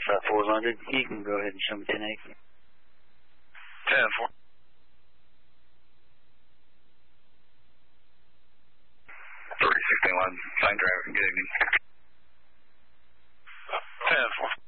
400. You can go ahead and show me 10-8. 10-4. 3061, fine driver, good evening. 10-4.